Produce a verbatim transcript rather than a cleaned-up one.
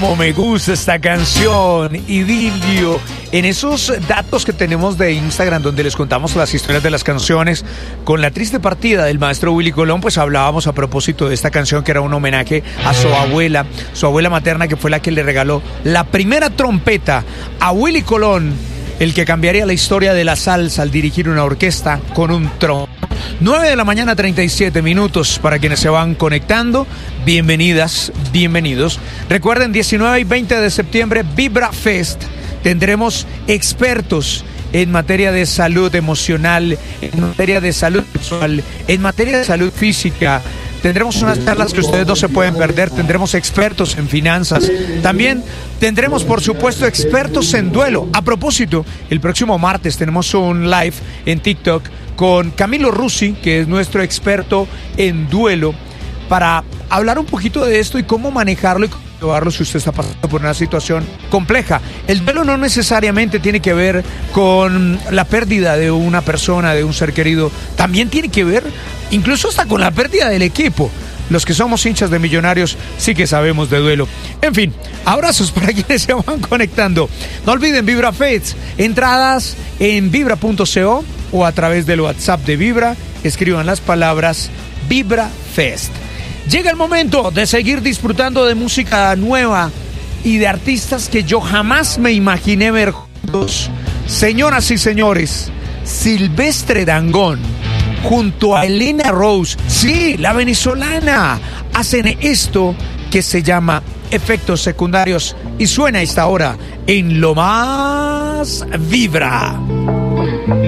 Cómo me gusta esta canción, idilio. En esos datos que tenemos de Instagram, donde les contamos las historias de las canciones, con la triste partida del maestro Willy Colón, pues hablábamos a propósito de esta canción que era un homenaje a su abuela, su abuela materna, que fue la que le regaló la primera trompeta a Willy Colón, el que cambiaría la historia de la salsa al dirigir una orquesta con un trombón. nueve de la mañana, treinta y siete minutos para quienes se van conectando. Bienvenidas, bienvenidos. Recuerden, diecinueve y veinte de septiembre, Vibra Fest. Tendremos expertos en materia de salud emocional, en materia de salud sexual, en materia de salud física. Tendremos unas charlas que ustedes no se pueden perder. Tendremos expertos en finanzas. También tendremos, por supuesto, expertos en duelo. A propósito, el próximo martes tenemos un live en TikTok con Camilo Rusi, que es nuestro experto en duelo, para hablar un poquito de esto y cómo manejarlo y cómo llevarlo si usted está pasando por una situación compleja. El duelo no necesariamente tiene que ver con la pérdida de una persona, de un ser querido. También tiene que ver incluso hasta con la pérdida del equipo. Los que somos hinchas de Millonarios sí que sabemos de duelo. En fin, abrazos para quienes se van conectando. No olviden Vibra Fest. Entradas en vibra punto co o a través del WhatsApp de Vibra. Escriban las palabras Vibra Fest. Llega el momento de seguir disfrutando de música nueva y de artistas que yo jamás me imaginé ver juntos. Señoras y señores, Silvestre Dangond junto a Elena Rose, sí, la venezolana, hacen esto que se llama Efectos Secundarios y suena a esta hora en Lo Más Vibra.